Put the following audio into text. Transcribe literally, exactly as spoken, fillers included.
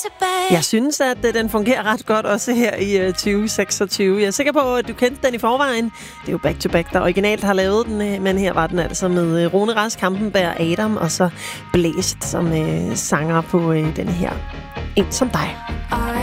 Jeg synes, at den fungerer ret godt også her i tyve seksogtyve. Jeg er sikker på, at du kendte den i forvejen. Det er jo Back to Back, der originalt har lavet den, men her var den altså med Rune Rask, Hampenberg, Adam og så Blæst som øh, sanger på øh, den her En som dig.